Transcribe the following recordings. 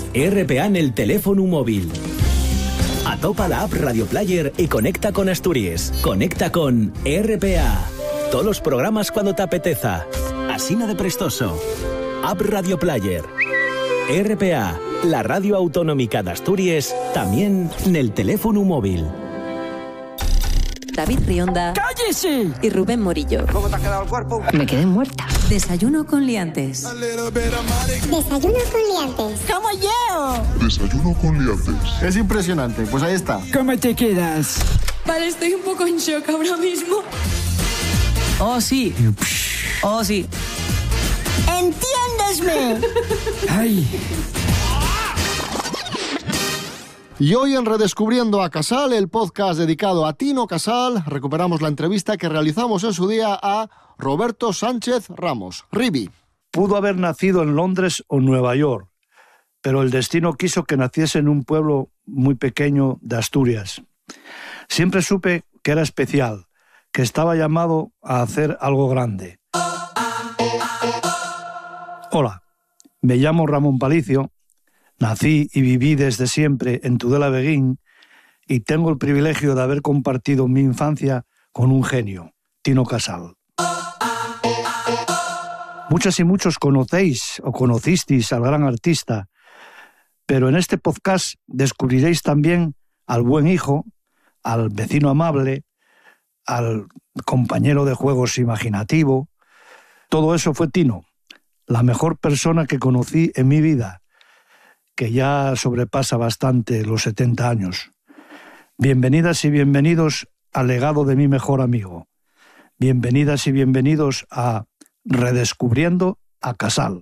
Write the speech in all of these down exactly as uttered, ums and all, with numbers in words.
R P A en el teléfono móvil. Atopa la app Radio Player y conecta con Asturias. Conecta con R P A. Todos los programas cuando te apeteza. Asina de prestoso. App Radio Player. R P A, la radio autonómica de Asturias, también en el teléfono móvil. David Rionda. ¡Cállese! Y Rubén Morillo. ¿Cómo te ha quedado el cuerpo? Me quedé muerta. Desayuno con liantes. Desayuno con liantes. ¡Como yo! Desayuno con liantes. Es impresionante, pues ahí está. ¿Cómo te quedas? Vale, estoy un poco en shock ahora mismo. Oh, sí. Oh, sí. ¡Entiéndesme! ¡Ay! Y hoy en Redescubriendo a Casal, el podcast dedicado a Tino Casal, recuperamos la entrevista que realizamos en su día a Roberto Sánchez Ramos, Ribi. Pudo haber nacido en Londres o Nueva York, pero el destino quiso que naciese en un pueblo muy pequeño de Asturias. Siempre supe que era especial, que estaba llamado a hacer algo grande. Hola, me llamo Ramón Palicio. Nací y viví desde siempre en Tudela-Beguín y tengo el privilegio de haber compartido mi infancia con un genio, Tino Casal. Muchas y muchos conocéis o conocisteis al gran artista, pero en este podcast descubriréis también al buen hijo, al vecino amable, al compañero de juegos imaginativo. Todo eso fue Tino, la mejor persona que conocí en mi vida, que ya sobrepasa bastante los setenta años. Bienvenidas y bienvenidos al legado de mi mejor amigo. Bienvenidas y bienvenidos a Redescubriendo a Casal.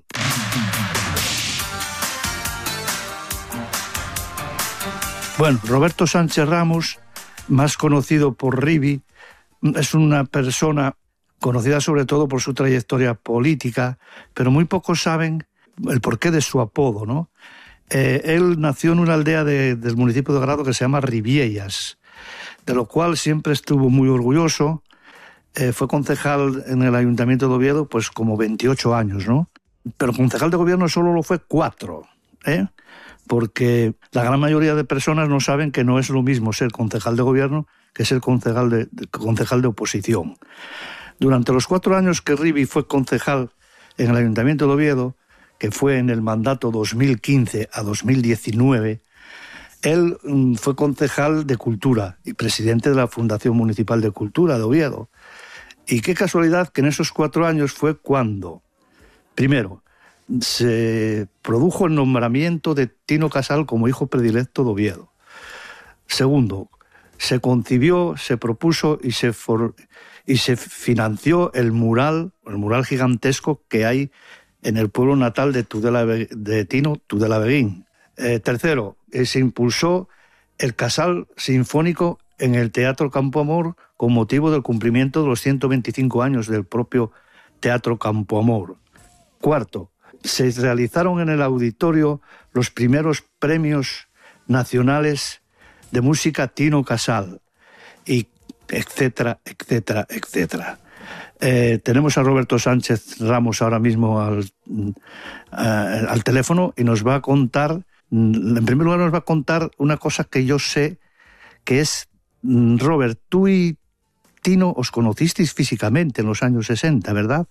Bueno, Roberto Sánchez Ramos, más conocido por Ribi, es una persona conocida sobre todo por su trayectoria política, pero muy pocos saben el porqué de su apodo, ¿no? Eh, él nació en una aldea de, del municipio de Grado que se llama Ribiellas, de lo cual siempre estuvo muy orgulloso. Eh, fue concejal en el Ayuntamiento de Oviedo pues como veintiocho años, ¿no? Pero concejal de gobierno solo lo fue cuatro, ¿eh? Porque la gran mayoría de personas no saben que no es lo mismo ser concejal de gobierno que ser concejal de, de, concejal de oposición. Durante los cuatro años que Ribi fue concejal en el Ayuntamiento de Oviedo, que fue en el mandato dos mil quince a dos mil diecinueve, él fue concejal de Cultura y presidente de la Fundación Municipal de Cultura de Oviedo. Y qué casualidad que en esos cuatro años fue cuando, primero, se produjo el nombramiento de Tino Casal como hijo predilecto de Oviedo. Segundo, se concibió, se propuso y se, for, y se financió el mural, el mural gigantesco que hay en el pueblo natal de, Tudela, de Tino, Tudela-Beguín. Eh, tercero, eh, se impulsó el Casal Sinfónico en el Teatro Campo Amor con motivo del cumplimiento de los ciento veinticinco años del propio Teatro Campo Amor. Cuarto, se realizaron en el auditorio los primeros premios nacionales de música Tino Casal, y etcétera, etcétera, etcétera. Eh, tenemos a Roberto Sánchez Ramos ahora mismo al, uh, al teléfono y nos va a contar, en primer lugar nos va a contar una cosa que yo sé, que es, Robert, tú y Tino os conocisteis físicamente en los años sesenta, ¿verdad?